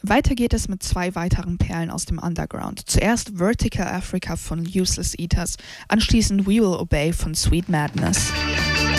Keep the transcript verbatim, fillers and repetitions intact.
Weiter geht es mit zwei weiteren Perlen aus dem Underground. Zuerst Vertical Africa von Useless Eaters, anschließend We Will Obey von Sweet Madness.